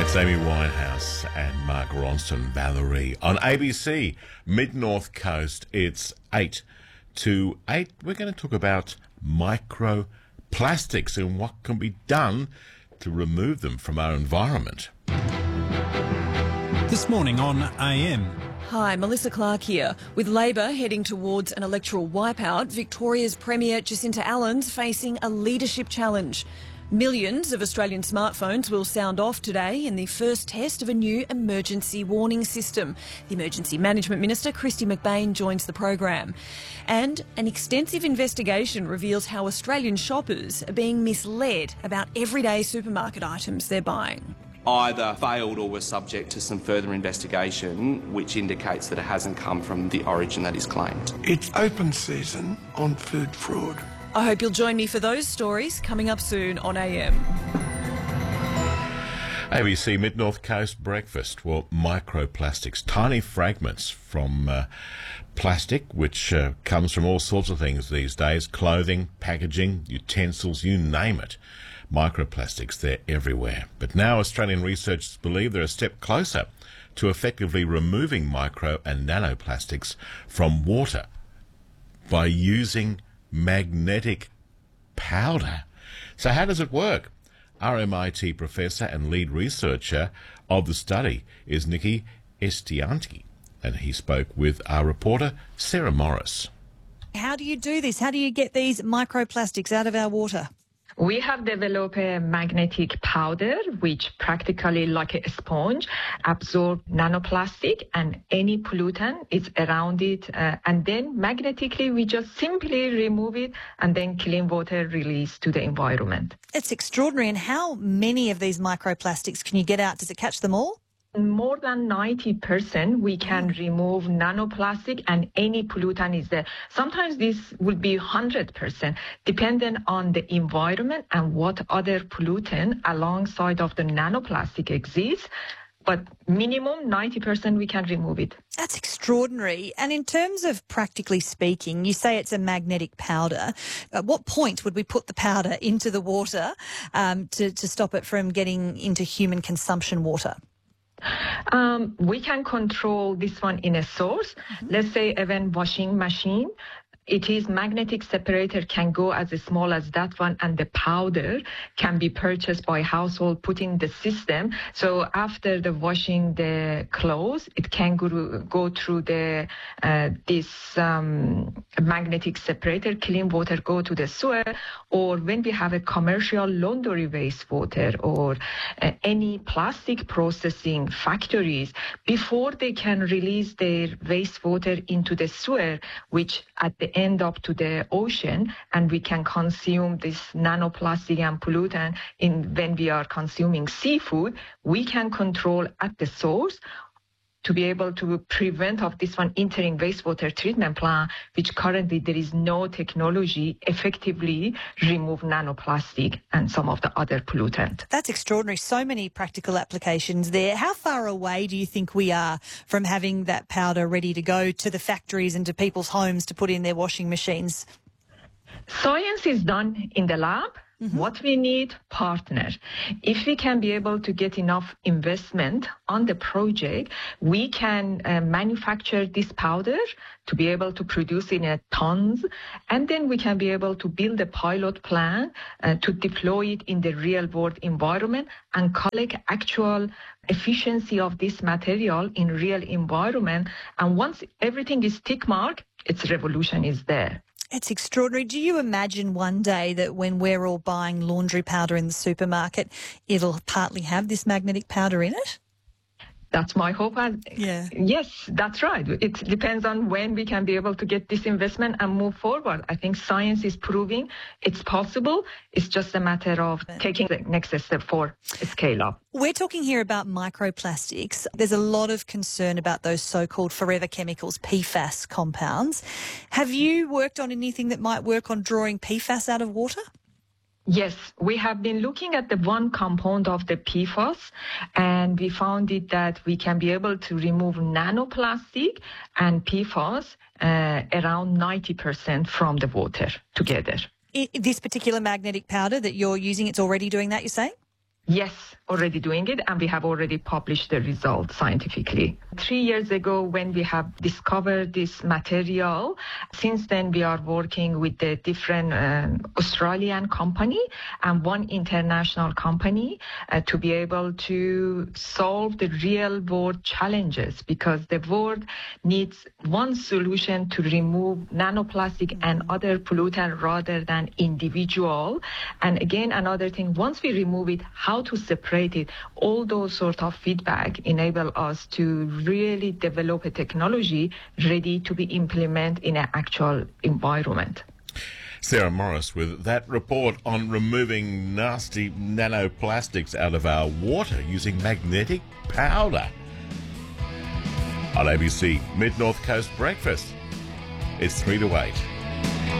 It's Amy Winehouse and Mark Ronson, Valerie. On ABC, Mid-North Coast, it's 8 to 8. We're going to talk about microplastics and what can be done to remove them from our environment. This morning on AM. Hi, Melissa Clark here. With Labor heading towards an electoral wipeout, Victoria's Premier Jacinta Allen's facing a leadership challenge. Millions of Australian smartphones will sound off today in the first test of a new emergency warning system. The Emergency Management Minister, Kristy McBain, joins the program. And an extensive investigation reveals how Australian shoppers are being misled about everyday supermarket items they're buying. Either failed or was subject to some further investigation which indicates that it hasn't come from the origin that is claimed. It's open season on food fraud. I hope you'll join me for those stories coming up soon on AM. ABC Mid-North Coast Breakfast. Well, microplastics, tiny fragments from plastic, which comes from all sorts of things these days, clothing, packaging, utensils, you name it. Microplastics, they're everywhere. But now Australian researchers believe they're a step closer to effectively removing micro and nanoplastics from water by using magnetic powder. So how does it work? RMIT professor and lead researcher of the study is Nicky Estianti, and he spoke with our reporter Sarah Morris. How do you do this? How do you get these microplastics out of our water? We have developed a magnetic powder, which practically like a sponge, absorbs nanoplastic and any pollutant is around it. And then magnetically, we just simply remove it and then clean water release to the environment. It's extraordinary. And how many of these microplastics can you get out? Does it catch them all? More than 90% we can remove nanoplastic and any pollutant is there. Sometimes this will be 100%, depending on the environment and what other pollutant alongside of the nanoplastic exists. But minimum 90% we can remove it. That's extraordinary. And in terms of practically speaking, you say it's a magnetic powder. At what point would we put the powder into the water to stop it from getting into human consumption water? We can control this one in a source. Let's say even washing machine. It is magnetic separator can go as small as that one, and the powder can be purchased by household, put in the system. So after the washing the clothes, it can go through the this magnetic separator, clean water go to the sewer, or when we have a commercial laundry wastewater or any plastic processing factories, before they can release their wastewater into the sewer, which at the end up to the ocean, and we can consume this nanoplastic and pollutant when we are consuming seafood, we can control at the source to be able to prevent of this one entering wastewater treatment plant, which currently there is no technology effectively remove nanoplastic and some of the other pollutant. That's extraordinary. So many practical applications there. How far away do you think we are from having that powder ready to go to the factories and to people's homes to put in their washing machines? Science is done in the lab. What we need, partner. If we can be able to get enough investment on the project, we can manufacture this powder to be able to produce in tons, and then we can be able to build a pilot plan to deploy it in the real world environment and collect actual efficiency of this material in real environment. And once everything is tick mark, its revolution is there. It's extraordinary. Do you imagine one day that when we're all buying laundry powder in the supermarket, it'll partly have this magnetic powder in it? That's my hope. Yeah. Yes, that's right. It depends on when we can be able to get this investment and move forward. I think science is proving it's possible. It's just a matter of taking the next step for scale up. We're talking here about microplastics. There's a lot of concern about those so-called forever chemicals, PFAS compounds. Have you worked on anything that might work on drawing PFAS out of water? Yes, we have been looking at the one compound of the PFAS, and we found it that we can be able to remove nanoplastic and PFAS around 90% from the water together. This particular magnetic powder that you're using, it's already doing that, you're saying? Yes, already doing it, and we have already published the results scientifically. 3 years ago, when we have discovered this material, since then we are working with the different Australian company and one international company to be able to solve the real world challenges, because the world needs one solution to remove nanoplastic and other pollutant rather than individual. And again, another thing, once we remove it, how to separate it, all those sort of feedback enable us to really develop a technology ready to be implemented in an actual environment. Sarah Morris with that report on removing nasty nanoplastics out of our water using magnetic powder. On ABC Mid-North Coast Breakfast, it's 3 to 8.